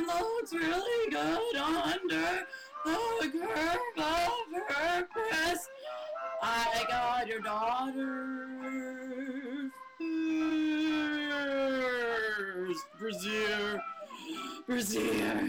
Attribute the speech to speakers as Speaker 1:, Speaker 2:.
Speaker 1: looks really good under the curve of her breast. I got your daughter's brassiere.